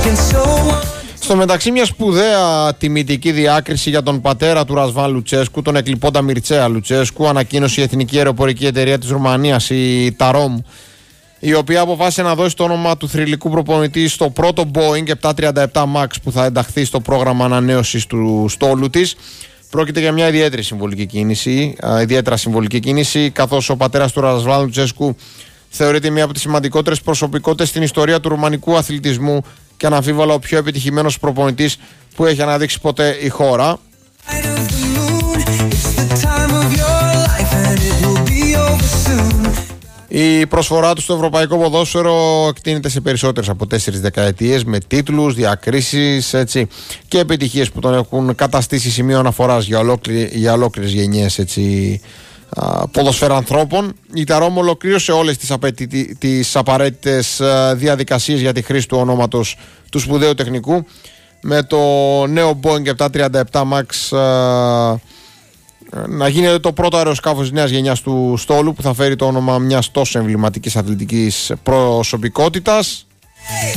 Στο μεταξύ, μια σπουδαία τιμητική διάκριση για τον πατέρα του Ρασβάν Λουτσέσκου, τον εκλειπώντα Μιρτσέα Λουτσέσκου, ανακοίνωσε η Εθνική Αεροπορική Εταιρεία της Ρουμανίας, η TAROM, η οποία αποφάσισε να δώσει το όνομα του θρυλικού προπονητή στο πρώτο Boeing 737 MAX που θα ενταχθεί στο πρόγραμμα ανανέωσης του στόλου της. Πρόκειται για μια ιδιαίτερα συμβολική κίνηση, καθώς ο πατέρας του Ρασβάν Λουτσέσκου θεωρείται μία από τις σημαντικότερες προσωπικότητες στην ιστορία του ρουμανικού αθλητισμού και αναμφίβολα ο πιο επιτυχημένος προπονητής που έχει αναδείξει ποτέ η χώρα. Η προσφορά του στο ευρωπαϊκό ποδόσφαιρο εκτείνεται σε περισσότερες από 4 δεκαετίες, με τίτλους, διακρίσεις, έτσι, και επιτυχίες που τον έχουν καταστήσει σημείο αναφοράς για ολόκληρες γενιές, έτσι, ποδοσφαιρανθρώπων. Η TAROM ολοκλήρωσε όλες τις απαραίτητες διαδικασίες για τη χρήση του ονόματος του σπουδαίου τεχνικού, με το νέο Boeing 737 MAX να γίνεται το πρώτο αεροσκάφος της νέας γενιάς του στόλου, που θα φέρει το όνομα μιας τόσο εμβληματικής αθλητικής προσωπικότητας.